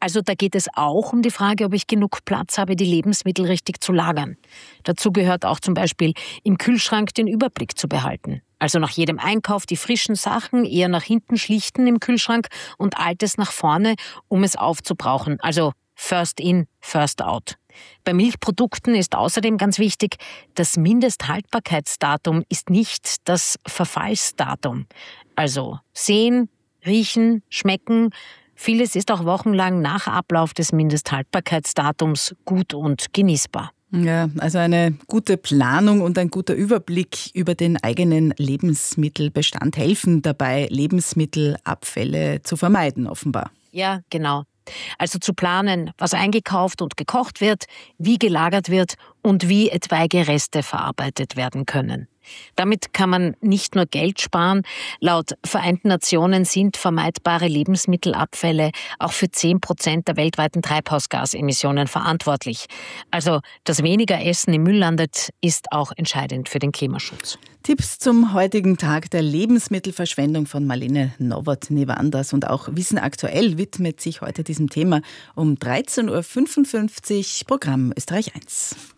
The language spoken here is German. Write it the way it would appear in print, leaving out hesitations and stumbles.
Also da geht es auch um die Frage, ob ich genug Platz habe, die Lebensmittel richtig zu lagern. Dazu gehört auch zum Beispiel, im Kühlschrank den Überblick zu behalten. Also nach jedem Einkauf die frischen Sachen eher nach hinten schlichten im Kühlschrank und Altes nach vorne, um es aufzubrauchen. Also first in, first out. Bei Milchprodukten ist außerdem ganz wichtig, das Mindesthaltbarkeitsdatum ist nicht das Verfallsdatum. Also sehen, riechen, schmecken. Vieles ist auch wochenlang nach Ablauf des Mindesthaltbarkeitsdatums gut und genießbar. Ja, also eine gute Planung und ein guter Überblick über den eigenen Lebensmittelbestand helfen dabei, Lebensmittelabfälle zu vermeiden, offenbar. Ja, genau. Also zu planen, was eingekauft und gekocht wird, wie gelagert wird und wie etwaige Reste verarbeitet werden können. Damit kann man nicht nur Geld sparen. Laut Vereinten Nationen sind vermeidbare Lebensmittelabfälle auch für 10% der weltweiten Treibhausgasemissionen verantwortlich. Also, dass weniger Essen im Müll landet, ist auch entscheidend für den Klimaschutz. Tipps zum heutigen Tag der Lebensmittelverschwendung von Marlene Nowotny-Wanders und auch Wissen aktuell widmet sich heute diesem Thema um 13.55 Uhr, Programm Österreich 1.